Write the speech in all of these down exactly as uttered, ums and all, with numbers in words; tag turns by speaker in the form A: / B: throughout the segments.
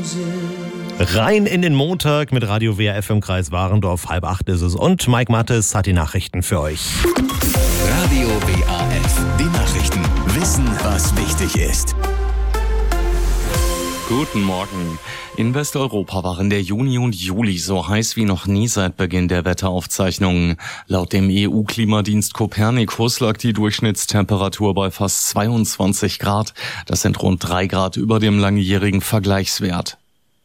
A: Rein in den Montag mit Radio W A F im Kreis Warendorf. Halb acht ist es. Und Mike Mattes hat die Nachrichten für euch.
B: Radio W A F. Die Nachrichten. Wissen, was wichtig ist.
C: Guten Morgen. In Westeuropa waren der Juni und Juli so heiß wie noch nie seit Beginn der Wetteraufzeichnungen. Laut dem E U-Klimadienst Copernicus lag die Durchschnittstemperatur bei fast zweiundzwanzig Grad. Das sind rund drei Grad über dem langjährigen Vergleichswert.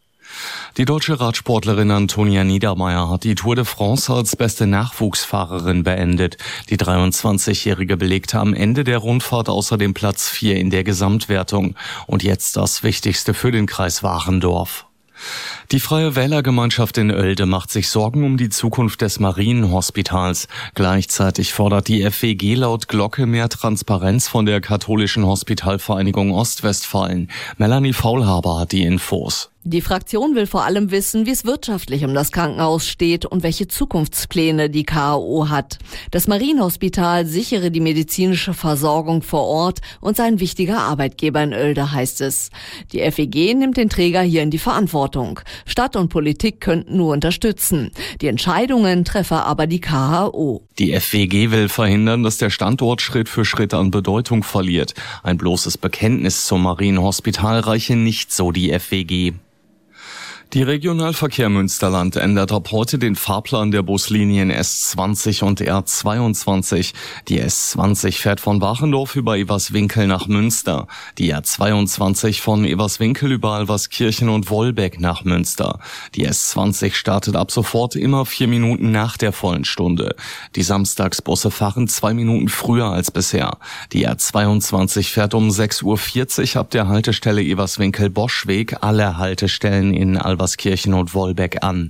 C: Die deutsche Radsportlerin Antonia Niedermaier hat die Tour de France als beste Nachwuchsfahrerin beendet. Die dreiundzwanzigjährige belegte am Ende der Rundfahrt außerdem Platz vier in der Gesamtwertung. Und jetzt das Wichtigste für den Kreis Warendorf. Die Freie Wählergemeinschaft in Oelde macht sich Sorgen um die Zukunft des Marienhospitals. Gleichzeitig fordert die F W G laut Glocke mehr Transparenz von der katholischen Hospitalvereinigung Ostwestfalen. Melanie Faulhaber hat die Infos.
D: Die Fraktion will vor allem wissen, wie es wirtschaftlich um das Krankenhaus steht und welche Zukunftspläne die K H O hat. Das Marienhospital sichere die medizinische Versorgung vor Ort und sei ein wichtiger Arbeitgeber in Oelde, heißt es. Die F W G nimmt den Träger hier in die Verantwortung. Stadt und Politik könnten nur unterstützen. Die Entscheidungen treffe aber die K H O.
C: Die F W G will verhindern, dass der Standort Schritt für Schritt an Bedeutung verliert. Ein bloßes Bekenntnis zum Marienhospital reiche nicht, so die F W G. Die Regionalverkehr Münsterland ändert ab heute den Fahrplan der Buslinien S zwanzig und R zweiundzwanzig. Die S zwanzig fährt von Wachendorf über Everswinkel nach Münster. Die R zweiundzwanzig von Everswinkel über Alverskirchen und Wolbeck nach Münster. Die S zwanzig startet ab sofort immer vier Minuten nach der vollen Stunde. Die Samstagsbusse fahren zwei Minuten früher als bisher. Die R zweiundzwanzig fährt um sechs Uhr vierzig ab der Haltestelle Everswinkel-Boschweg alle Haltestellen in Alverskirchen Alverskirchen und Wolbeck an.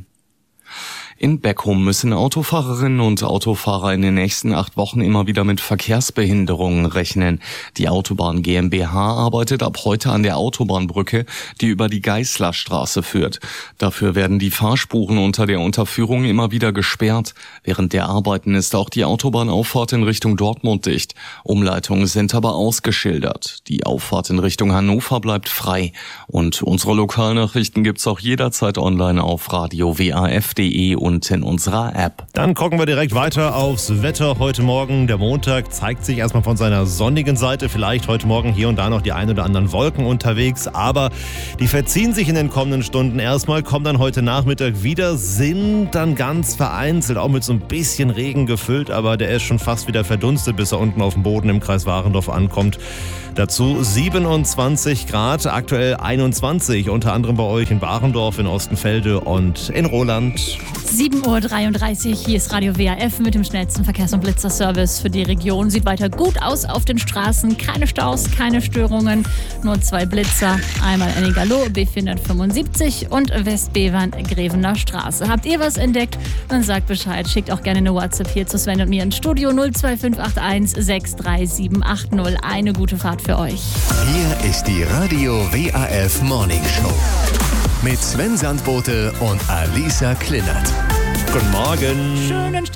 C: In Beckum müssen Autofahrerinnen und Autofahrer in den nächsten acht Wochen immer wieder mit Verkehrsbehinderungen rechnen. Die Autobahn GmbH arbeitet ab heute an der Autobahnbrücke, die über die Geißlerstraße führt. Dafür werden die Fahrspuren unter der Unterführung immer wieder gesperrt. Während der Arbeiten ist auch die Autobahnauffahrt in Richtung Dortmund dicht. Umleitungen sind aber ausgeschildert. Die Auffahrt in Richtung Hannover bleibt frei. Und unsere Lokalnachrichten gibt's auch jederzeit online auf radio w a f punkt d e und in unserer App.
A: Dann gucken wir direkt weiter aufs Wetter heute Morgen. Der Montag zeigt sich erstmal von seiner sonnigen Seite. Vielleicht heute Morgen hier und da noch die ein oder anderen Wolken unterwegs, aber die verziehen sich in den kommenden Stunden. Erstmal kommen dann heute Nachmittag wieder, sind dann ganz vereinzelt, auch mit so ein bisschen Regen gefüllt, aber der ist schon fast wieder verdunstet, bis er unten auf dem Boden im Kreis Warendorf ankommt. Dazu siebenundzwanzig Grad, aktuell einundzwanzig, unter anderem bei euch in Warendorf, in Ostenfelde und in Roland.
E: sieben Uhr dreiunddreißig, hier ist Radio W A F mit dem schnellsten Verkehrs- und Blitzerservice für die Region. Sieht weiter gut aus auf den Straßen, keine Staus, keine Störungen, nur zwei Blitzer. Einmal Ennigerloh, B vierhundertfünfundsiebzig und Westbevern-Grevener Straße. Habt ihr was entdeckt? Dann sagt Bescheid, schickt auch gerne eine WhatsApp hier zu Sven und mir ins Studio null zwei fünf acht eins sechs drei sieben acht null. Eine gute Fahrt für euch.
B: Hier ist die Radio W A F Morning Show mit Sven Sandbote und Alisa Klinnert.
A: Guten Morgen.
E: Schönen